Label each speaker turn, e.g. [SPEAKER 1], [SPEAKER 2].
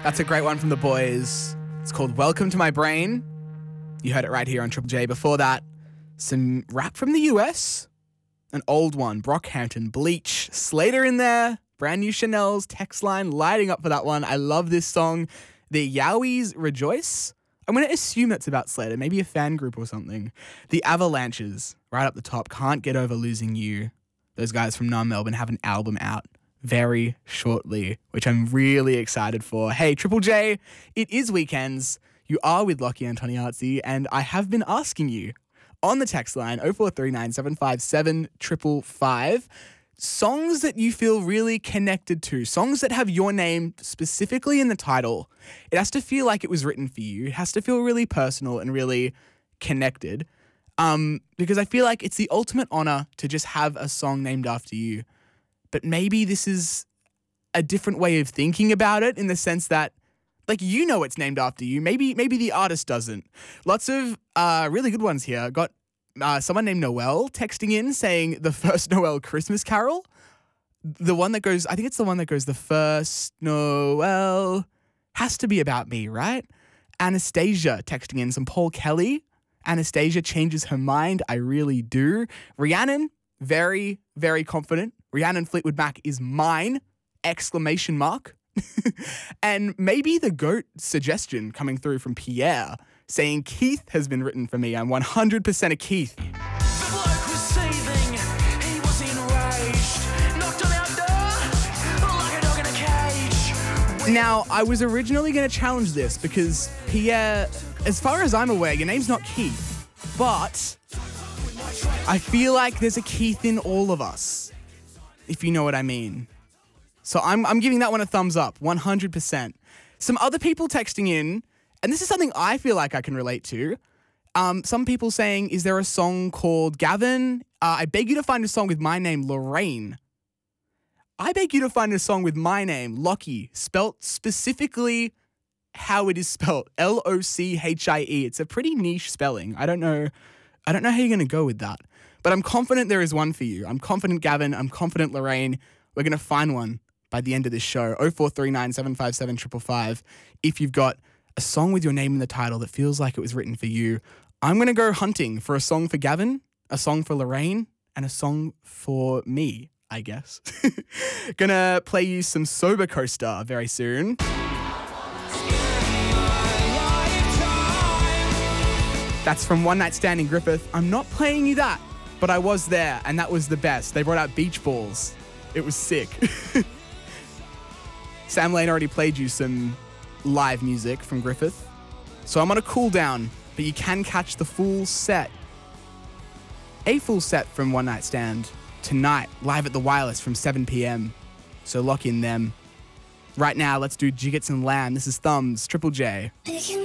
[SPEAKER 1] That's a great one from the boys. It's called Welcome to My Brain. You heard it right here on Triple J. Before that, some rap from the US. An old one, Brockhampton, Bleach, Slater in there, brand new Chanel's, text line, lighting up for that one. I love this song. The Yowies Rejoice. I'm going to assume that's about Slater, maybe a fan group or something. The Avalanches, right up the top, Can't Get Over Losing You. Those guys from Melbourne have an album out very shortly, which I'm really excited for. Hey, Triple J, it is weekends. You are with Lockie Antoniazzi, and I have been asking you on the text line 0439 757 555 songs that you feel really connected to, songs that have your name specifically in the title. It has to feel like it was written for you. It has to feel really personal and really connected, because I feel like it's the ultimate honor to just have a song named after you. But maybe this is a different way of thinking about it, in the sense that, like, you know it's named after you. Maybe the artist doesn't. Lots of really good ones here. Got someone named Noel texting in saying the first Noel Christmas Carol. The one that goes, I think it's the one that goes, the first Noel has to be about me, right? Anastasia texting in some Paul Kelly. Anastasia changes her mind. I really do. Rhiannon, very, very confident. Rhiannon Fleetwood Mac is mine! Exclamation mark. And maybe the GOAT suggestion coming through from Pierre saying Keith has been written for me. I'm 100% a Keith.
[SPEAKER 2] The bloke was seething, he was enraged, knocked on our door like a dog in a cage.
[SPEAKER 1] Now, I was originally going to challenge this because Pierre, as far as I'm aware, your name's not Keith, but I feel like there's a Keith in all of us, if you know what I mean. So I'm giving that one a thumbs up, 100%. Some other people texting in, and this is something I feel like I can relate to. Some people saying, is there a song called Gavin? I beg you to find a song with my name, Lorraine. I beg you to find a song with my name, Lockie, spelt specifically how it is spelt, Lochie. It's a pretty niche spelling. I don't know how you're going to go with that. But I'm confident there is one for you. I'm confident, Gavin. I'm confident, Lorraine. We're going to find one by the end of this show. 0439 757 555. If you've got a song with your name in the title that feels like it was written for you, I'm going to go hunting for a song for Gavin, a song for Lorraine, and a song for me, I guess. Gonna play you some Sober Coaster very soon. That's from One Night Stand in Griffith. I'm not playing you that, but I was there, and that was the best. They brought out beach balls. It was sick. Sam Lane already played you some live music from Griffith. So I'm on a cool down, but you can catch the full set. A full set from One Night Stand tonight, live at the Wireless from 7 p.m. So lock in them. Right now, let's do Jiggets and Lamb. This is Thumbs, Triple J.